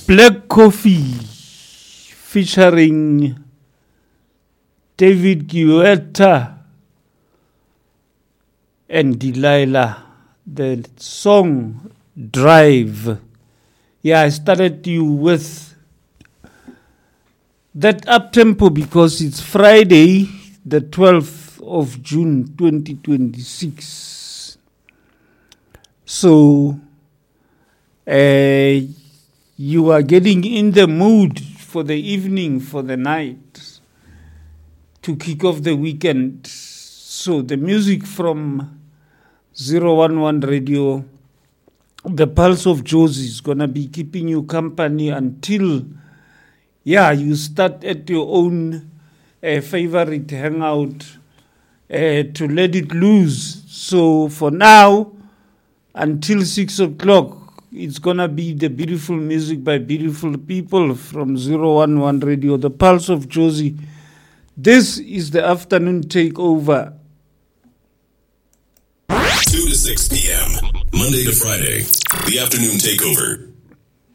Black Coffee featuring David Guetta and Delilah. The song Drive. Yeah, I started you with that up-tempo because it's Friday, the 12th of June, 2026. So, you are getting in the mood for the evening, for the night, to kick off the weekend. So the music from 011 Radio, the Pulse of Jozi, is going to be keeping you company until, you start at your own favorite hangout to let it loose. So for now, until 6 o'clock, it's going to be the beautiful music by beautiful people from 011 Radio, the Pulse of Jozi. This is the afternoon takeover. 2 to 6 p.m., Monday to Friday, the afternoon takeover.